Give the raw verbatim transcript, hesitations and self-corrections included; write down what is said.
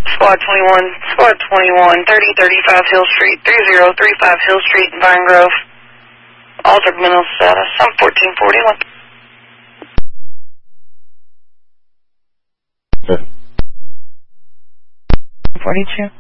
Squad twenty-one, Squad twenty-one, thirty thirty-five Hill Street, three zero three five Hill Street in Vine Grove. Altered mental status. I'm fourteen forty-one. forty-two.